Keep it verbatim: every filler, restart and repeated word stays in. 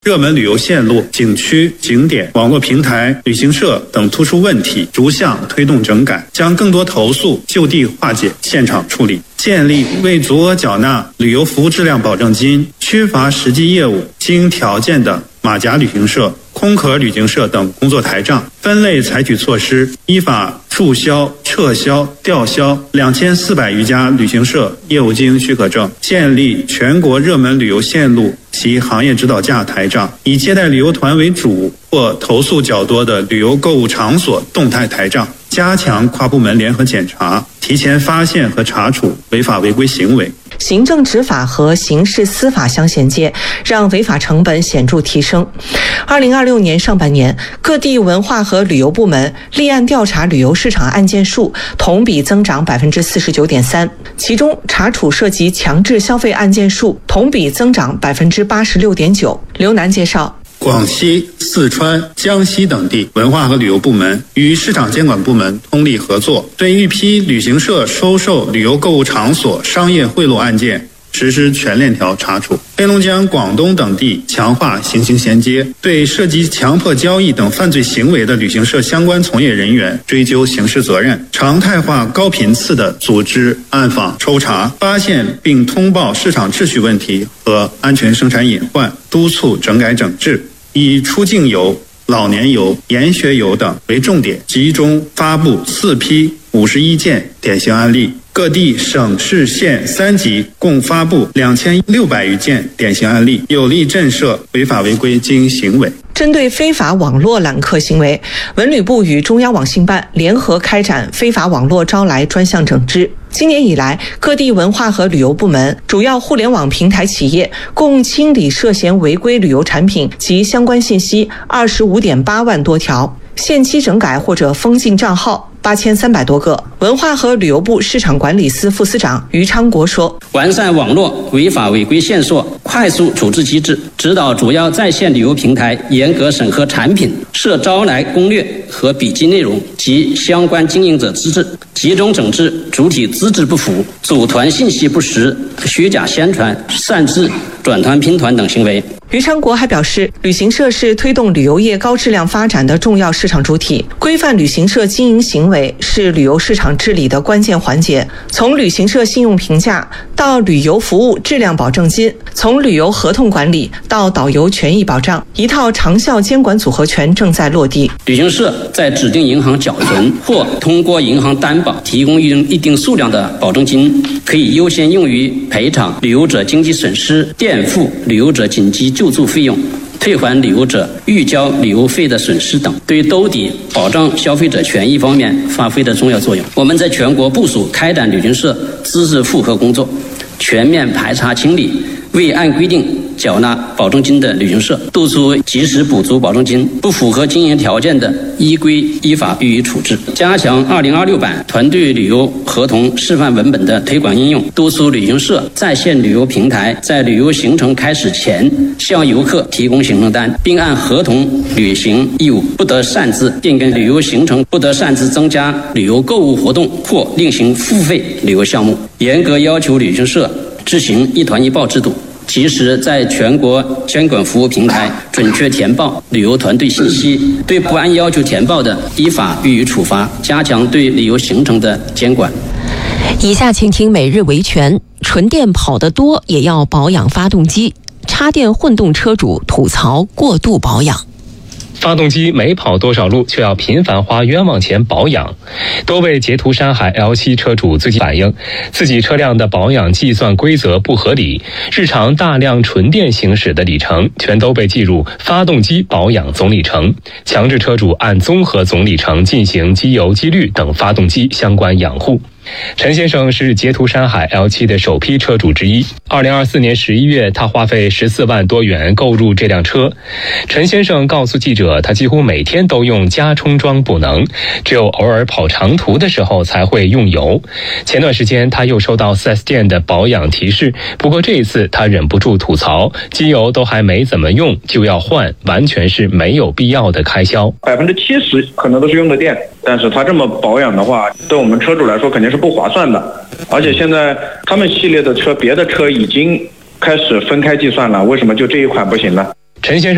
热门旅游线路、景区、景点、网络平台、旅行社等突出问题，逐项推动整改，将更多投诉就地化解、现场处理。建立未足额缴纳旅游服务质量保证金、缺乏实际业务、经条件的马甲旅行社、空壳旅行社等工作台账，分类采取措施，依法注销、撤销、吊销两千四百余家旅行社业务经营许可证，建立全国热门旅游线路及行业指导价台账，以接待旅游团为主或投诉较多的旅游购物场所动态台账，加强跨部门联合检查，提前发现和查处违法违规行为。 行政执法和刑事司法相衔接，让违法成本显著提升。二零二六年上半年，各地文化和旅游部门立案调查旅游市场案件数同比增长百分之四十九点三，其中查处涉及强制消费案件数同比增长百分之八十六点九。刘楠介绍。 广西、四川、江西等地文化和旅游部门与市场监管部门通力合作，对一批旅行社收受旅游购物场所商业贿赂案件实施全链条查处。黑龙江、广东等地强化刑刑衔接，对涉及强迫交易等犯罪行为的旅行社相关从业人员追究刑事责任，常态化高频次的组织暗访抽查，发现并通报市场秩序问题和安全生产隐患，督促整改整治。以出境游、老年游、研学游等为重点，集中发布四批五十一件典型案例，各地省市县三级共发布两千六百余件典型案例，有力震慑违法违规经营行为。 针对非法网络揽客行为，文旅部与中央网信办联合开展非法网络招来专项整治。今年以来，各地文化和旅游部门、主要互联网平台企业共清理涉嫌违规旅游产品及相关信息二十五点八万多条，限期整改或者封禁账号八千三百多个。文化和旅游部市场管理司副司长于昌国说： 完善网络违法违规线索快速处置机制，指导主要在线旅游平台严格审核产品涉招来攻略和笔记内容及相关经营者资质，集中整治主体资质不符、组团信息不实、虚假宣传、擅自转团拼团等行为。 于昌国还表示，旅行社是推动旅游业高质量发展的重要市场主体，规范旅行社经营行为是旅游市场治理的关键环节。从旅行社信用评价到旅游服务质量保证金，从旅游合同管理到导游权益保障，一套长效监管组合拳正在落地。 旅行社在指定银行缴存或通过银行担保提供一定数量的保证金，可以优先用于赔偿旅游者经济损失、垫付旅游者紧急救助费用、退还旅游者预交旅游费的损失等，对兜底保障消费者权益方面发挥的重要作用。我们在全国部署开展旅行社资质复核工作，全面排查清理未按规定缴纳保证金的旅行社，督促及时补足保证金，不符合经营条件的依规依法予以处置。加强二零二六版团队旅游合同示范文本的推广应用，督促旅行社在线旅游平台在旅游行程开始前向游客提供行程单，并按合同履行义务，不得擅自变更旅游行程，不得擅自增加旅游购物活动或另行付费旅游项目。严格要求旅行社执行一团一报制度，及时在全国监管服务平台准确填报旅游团队信息，对不按要求填报的依法予以处罚，加强对旅游行程的监管。 以下请听每日维权。纯电跑得多也要保养发动机，插电混动车主吐槽过度保养。 发动机没跑多少路，却要频繁花冤枉钱保养。多位截图山海 L 七 车主最近反映，自己车辆的保养计算规则不合理，日常大量纯电行驶的里程全都被计入发动机保养总里程，强制车主按综合总里程进行机油、机滤等发动机相关养护。陈先生是截图山海 L 七 的首批车主之一。二零二四年十一月，他花费十四万多元购入这辆车。陈先生告诉记者，他几乎每天都用加充装补能，只有偶尔跑长途的时候才会用油。前段时间他又收到 四 S 店的保养提示，不过这一次他忍不住吐槽，机油都还没怎么用就要换，完全是没有必要的开销。 百分之七十可能都是用的电，但是他这么保养的话，对我们车主来说肯定是不划算的。而且现在他们系列的车，别的车已经开始分开计算了，为什么就这一款不行呢？ 陈先生